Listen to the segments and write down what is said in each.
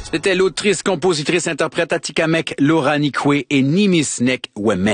C'était l'autrice, compositrice, interprète Atikamek Loranikwe et Nimisnek Wemes.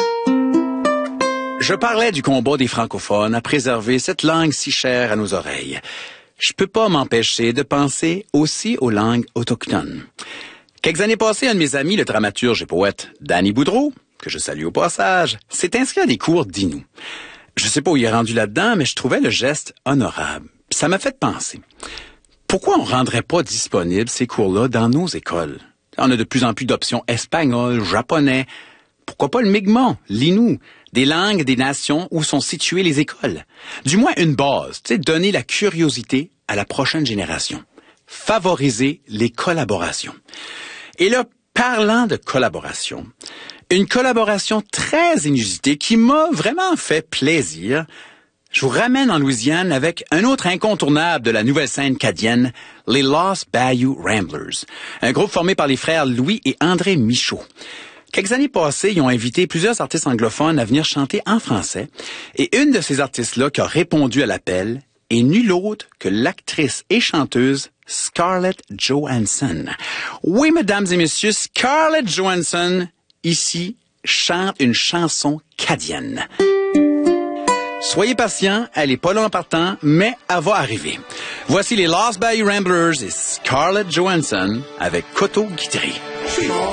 Je parlais du combat des francophones à préserver cette langue si chère à nos oreilles. Je peux pas m'empêcher de penser aussi aux langues autochtones. Quelques années passées, un de mes amis, le dramaturge et poète Danny Boudreau, que je salue au passage, s'est inscrit à des cours d'Innu. Je sais pas où il est rendu là-dedans, mais je trouvais le geste honorable. Puis ça m'a fait penser. Pourquoi on rendrait pas disponibles ces cours-là dans nos écoles? On a de plus en plus d'options espagnol, japonais. Pourquoi pas le Mi'kmaq, l'Innu, des langues des nations où sont situées les écoles? Du moins une base, donner la curiosité à la prochaine génération. Favoriser les collaborations. Et là, parlant de collaboration, une collaboration très inusitée qui m'a vraiment fait plaisir. Je vous ramène en Louisiane avec un autre incontournable de la nouvelle scène cadienne, les Lost Bayou Ramblers, un groupe formé par les frères Louis et André Michaud. Quelques années passées, ils ont invité plusieurs artistes anglophones à venir chanter en français, et une de ces artistes-là qui a répondu à l'appel est nulle autre que l'actrice et chanteuse Scarlett Johansson. Oui, mesdames et messieurs, Scarlett Johansson, ici, chante une chanson cadienne. Soyez patients, elle est pas là en partant, mais elle va arriver. Voici les Lost Bayou Ramblers et Scarlett Johansson avec Koto Guitry.